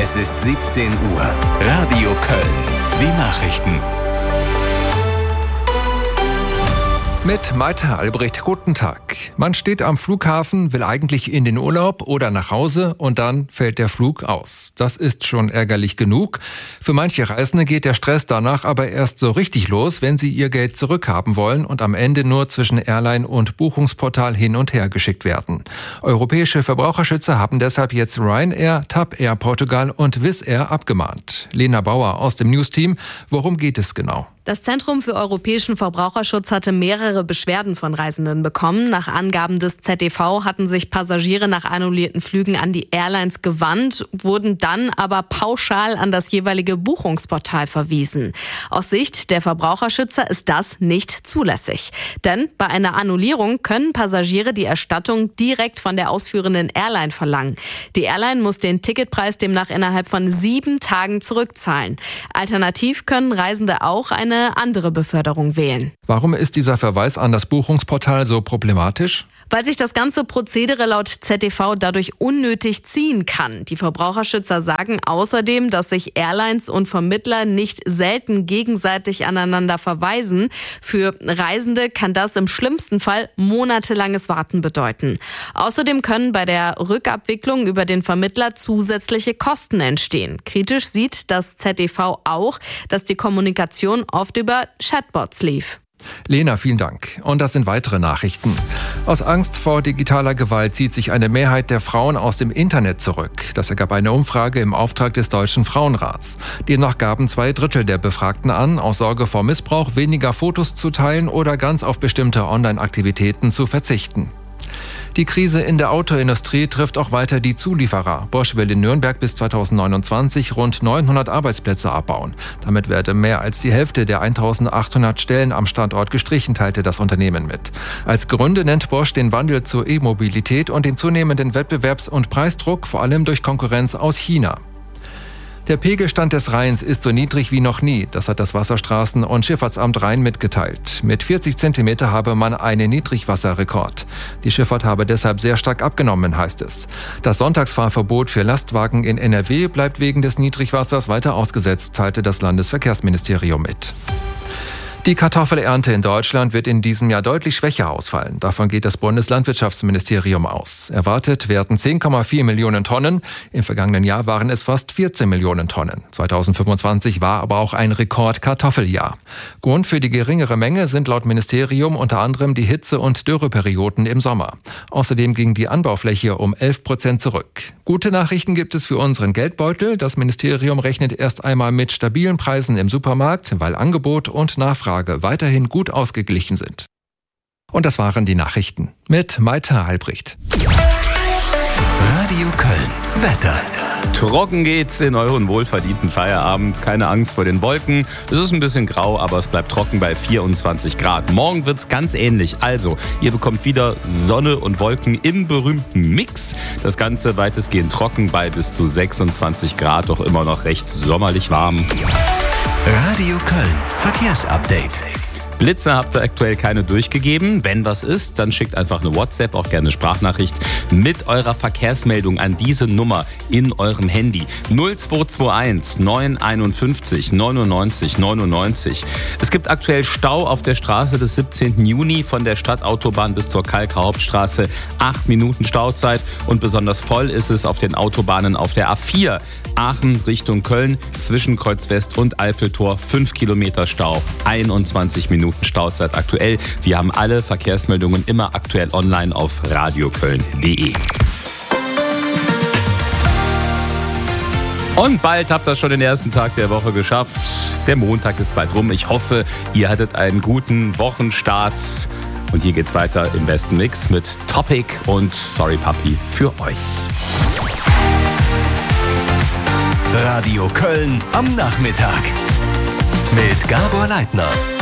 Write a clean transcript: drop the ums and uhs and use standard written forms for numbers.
Es ist 17 Uhr. Radio Köln. Die Nachrichten. Mit Malte Albrecht, guten Tag. Man steht am Flughafen, will eigentlich in den Urlaub oder nach Hause und dann fällt der Flug aus. Das ist schon ärgerlich genug. Für manche Reisende geht der Stress danach aber erst so richtig los, wenn sie ihr Geld zurückhaben wollen und am Ende nur zwischen Airline und Buchungsportal hin und her geschickt werden. Europäische Verbraucherschützer haben deshalb jetzt Ryanair, TAP Air Portugal und Wizz Air abgemahnt. Lena Bauer aus dem News-Team, worum geht es genau? Das Zentrum für europäischen Verbraucherschutz hatte mehrere Beschwerden von Reisenden bekommen. Nach Angaben des ZDV hatten sich Passagiere nach annullierten Flügen an die Airlines gewandt, wurden dann aber pauschal an das jeweilige Buchungsportal verwiesen. Aus Sicht der Verbraucherschützer ist das nicht zulässig. Denn bei einer Annullierung können Passagiere die Erstattung direkt von der ausführenden Airline verlangen. Die Airline muss den Ticketpreis demnach innerhalb von 7 Tagen zurückzahlen. Alternativ können Reisende auch eine andere Beförderung wählen. Warum ist dieser Verweis an das Buchungsportal so problematisch? Weil sich das ganze Prozedere laut ZDV dadurch unnötig ziehen kann. Die Verbraucherschützer sagen außerdem, dass sich Airlines und Vermittler nicht selten gegenseitig aneinander verweisen. Für Reisende kann das im schlimmsten Fall monatelanges Warten bedeuten. Außerdem können bei der Rückabwicklung über den Vermittler zusätzliche Kosten entstehen. Kritisch sieht das ZDV auch, dass die Kommunikation oft über Chatbots lief. Lena, vielen Dank. Und das sind weitere Nachrichten. Aus Angst vor digitaler Gewalt zieht sich eine Mehrheit der Frauen aus dem Internet zurück. Das ergab eine Umfrage im Auftrag des Deutschen Frauenrats. Demnach gaben 2/3 der Befragten an, aus Sorge vor Missbrauch weniger Fotos zu teilen oder ganz auf bestimmte Online-Aktivitäten zu verzichten. Die Krise in der Autoindustrie trifft auch weiter die Zulieferer. Bosch will in Nürnberg bis 2029 rund 900 Arbeitsplätze abbauen. Damit werde mehr als die Hälfte der 1800 Stellen am Standort gestrichen, teilte das Unternehmen mit. Als Gründe nennt Bosch den Wandel zur E-Mobilität und den zunehmenden Wettbewerbs- und Preisdruck, vor allem durch Konkurrenz aus China. Der Pegelstand des Rheins ist so niedrig wie noch nie. Das hat das Wasserstraßen- und Schifffahrtsamt Rhein mitgeteilt. Mit 40 Zentimeter habe man einen Niedrigwasserrekord. Die Schifffahrt habe deshalb sehr stark abgenommen, heißt es. Das Sonntagsfahrverbot für Lastwagen in NRW bleibt wegen des Niedrigwassers weiter ausgesetzt, teilte das Landesverkehrsministerium mit. Die Kartoffelernte in Deutschland wird in diesem Jahr deutlich schwächer ausfallen. Davon geht das Bundeslandwirtschaftsministerium aus. Erwartet werden 10,4 Millionen Tonnen. Im vergangenen Jahr waren es fast 14 Millionen Tonnen. 2025 war aber auch ein Rekord-Kartoffeljahr. Grund für die geringere Menge sind laut Ministerium unter anderem die Hitze- und Dürreperioden im Sommer. Außerdem ging die Anbaufläche um 11% zurück. Gute Nachrichten gibt es für unseren Geldbeutel. Das Ministerium rechnet erst einmal mit stabilen Preisen im Supermarkt, weil Angebot und Nachfrage weiterhin gut ausgeglichen sind. Und das waren die Nachrichten mit Malte Albrecht. Radio Köln. Wetter. Trocken geht's in euren wohlverdienten Feierabend. Keine Angst vor den Wolken. Es ist ein bisschen grau, aber es bleibt trocken bei 24 Grad. Morgen wird's ganz ähnlich. Also, ihr bekommt wieder Sonne und Wolken im berühmten Mix. Das Ganze weitestgehend trocken bei bis zu 26 Grad, doch immer noch recht sommerlich warm. Radio Köln. Verkehrsupdate. Blitze habt ihr aktuell keine durchgegeben. Wenn was ist, dann schickt einfach eine WhatsApp, auch gerne Sprachnachricht, mit eurer Verkehrsmeldung an diese Nummer in eurem Handy. 0221 951 99 99. Es gibt aktuell Stau auf der Straße des 17. Juni von der Stadtautobahn bis zur Kalker Hauptstraße. 8 Minuten Stauzeit und besonders voll ist es auf den Autobahnen auf der A4. Aachen Richtung Köln zwischen Kreuz West und Eiffeltor 5 Kilometer Stau. 21 Minuten Stauzeit aktuell. Wir haben alle Verkehrsmeldungen immer aktuell online auf radioköln.de. Und bald habt ihr schon den ersten Tag der Woche geschafft. Der Montag ist bald rum. Ich hoffe, ihr hattet einen guten Wochenstart. Und hier geht's weiter im besten Mix mit Topic und Sorry Papi für euch. Radio Köln am Nachmittag mit Gabor Leitner.